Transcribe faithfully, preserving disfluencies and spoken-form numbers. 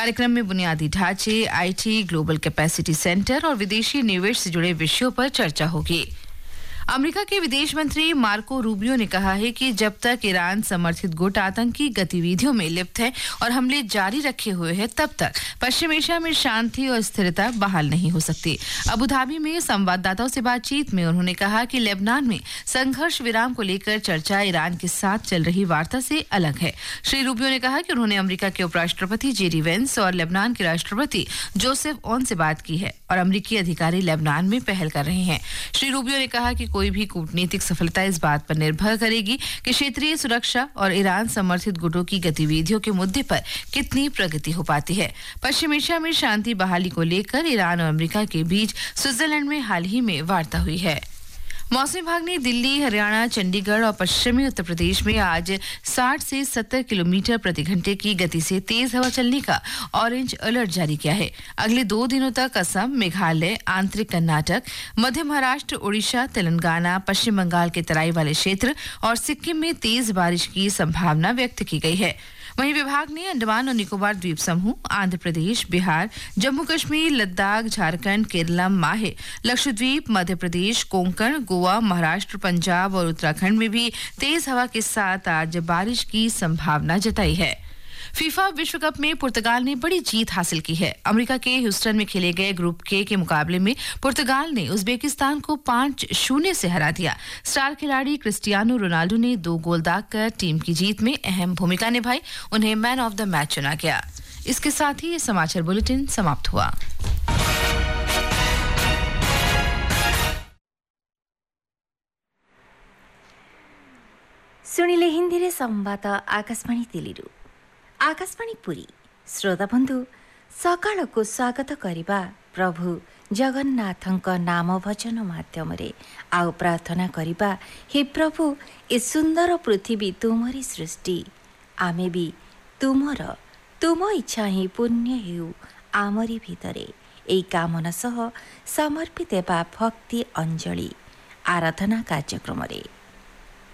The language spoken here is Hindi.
कार्यक्रम में बुनियादी ढांचे, आईटी, ग्लोबल कैपेसिटी सेंटर और विदेशी निवेश से जुड़े विषयों पर चर्चा होगी। अमेरिका के विदेश मंत्री मार्को रूबियो ने कहा है कि जब तक ईरान समर्थित गुट आतंकी गतिविधियों में लिप्त है और हमले जारी रखे हुए है, तब तक पश्चिम एशिया में शांति और स्थिरता बहाल नहीं हो सकती। अबू धाबी में संवाददाताओं से बातचीत में उन्होंने कहा कि लेबनान में संघर्ष विराम को लेकर चर्चा ईरान के साथ चल रही वार्ता से अलग है। श्री रूबियो ने कहा कि उन्होंने अमेरिका के उपराष्ट्रपति जेडी वेंस और लेबनान के राष्ट्रपति जोसेफ ऑन से बात की है और अमेरिकी अधिकारी लेबनान में पहल कर रहे हैं। श्री रूबियो ने कहा कि कोई भी कूटनीतिक सफलता इस बात पर निर्भर करेगी कि क्षेत्रीय सुरक्षा और ईरान समर्थित गुटों की गतिविधियों के मुद्दे पर कितनी प्रगति हो पाती है। पश्चिम एशिया में शांति बहाली को लेकर ईरान और अमेरिका के बीच स्विट्जरलैंड में हाल ही में वार्ता हुई है। मौसम विभाग ने दिल्ली, हरियाणा, चंडीगढ़ और पश्चिमी उत्तर प्रदेश में आज साठ से सत्तर किलोमीटर प्रति घंटे की गति से तेज हवा चलने का ऑरेंज अलर्ट जारी किया है। अगले दो दिनों तक असम, मेघालय, आंतरिक कर्नाटक, मध्य महाराष्ट्र, ओडिशा, तेलंगाना, पश्चिम बंगाल के तराई वाले क्षेत्र और सिक्किम में तेज बारिश की संभावना व्यक्त की गई है। वहीं विभाग ने अंडमान और निकोबार द्वीप समूह, आंध्र प्रदेश, बिहार, जम्मू कश्मीर, लद्दाख, झारखंड, केरलम, माहे, लक्षद्वीप, मध्य प्रदेश, कोंकण, गोवा, महाराष्ट्र, पंजाब और उत्तराखंड में भी तेज हवा के साथ आज बारिश की संभावना जताई है। फीफा विश्व कप में पुर्तगाल ने बड़ी जीत हासिल की है। अमेरिका के ह्यूस्टन में खेले गए ग्रुप के के मुकाबले में पुर्तगाल ने उज्बेकिस्तान को पांच शून्य से हरा दिया। स्टार खिलाड़ी क्रिस्टियानो रोनाल्डो ने दो गोल दागकर टीम की जीत में अहम भूमिका निभाई। उन्हें मैन ऑफ द मैच चुना गया। इसके साथ ही ये समाचार बुलेटिन समाप्त हुआ। सुनिले हिंदी संवाद आकाशवाणी दिल्ली आकाशवाणी पुरी। श्रोता बंधु, सकाळ को स्वागत करिबा प्रभु जगन्नाथଙ୍କ नाम भजन माध्यम रे आउ प्रार्थना करिबा। हे प्रभु, ए सुंदर पृथ्वी तुमरी सृष्टि, आमे भी तुमर तुम इच्छा ही पुण्य हेउ आमरी भितरे। एई कामना सह समर्पित हेबा भक्ति अंजलि आराधना कार्यक्रम रे।